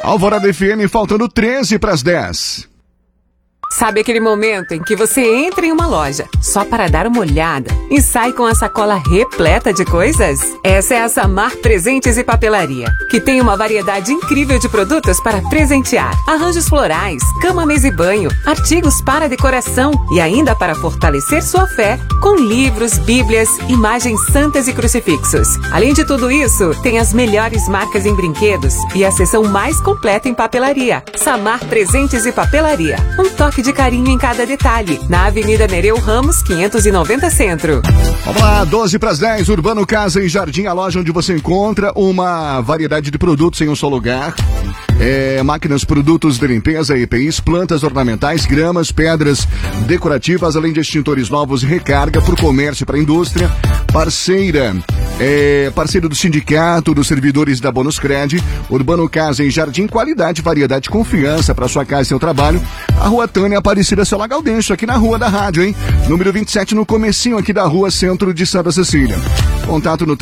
Alvorada FM, faltando 13 para as 10. Sabe aquele momento em que você entra em uma loja só para dar uma olhada e sai com a sacola repleta de coisas? Essa é a Samar Presentes e Papelaria, que tem uma variedade incrível de produtos para presentear. Arranjos florais, cama, mesa e banho, artigos para decoração e ainda para fortalecer sua fé com livros, bíblias, imagens santas e crucifixos. Além de tudo isso, tem as melhores marcas em brinquedos e a seção mais completa em papelaria. Samar Presentes e Papelaria. Um toque de carinho em cada detalhe. Na Avenida Nereu Ramos, 590 Centro. Vamos lá, 12 para as 10, Urbano Casa e Jardim, a loja onde você encontra uma variedade de produtos em um só lugar. Máquinas, produtos de limpeza, EPIs, plantas ornamentais, gramas, pedras decorativas, além de extintores novos, recarga para o comércio e para a indústria. Parceiro do Sindicato dos Servidores da Bonuscred. Urbano Casa e Jardim, qualidade, variedade, confiança para sua casa e seu trabalho. A Rua Tânia Aparecida Solar Gaudencho, aqui na Rua da Rádio, hein? Número 27, no comecinho aqui da Rua Centro de Santa Cecília. Contato no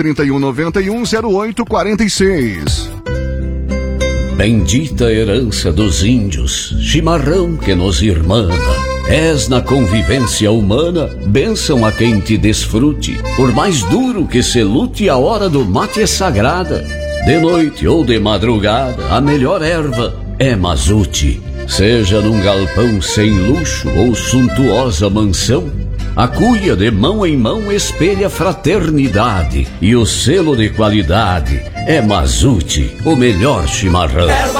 3191-0846. Bendita herança dos índios, chimarrão que nos irmana. És na convivência humana, bênção a quem te desfrute. Por mais duro que se lute, a hora do mate é sagrada. De noite ou de madrugada, a melhor erva é mazute. Seja num galpão sem luxo ou suntuosa mansão, a cuia de mão em mão espelha fraternidade. E o selo de qualidade é Mazute, o melhor chimarrão.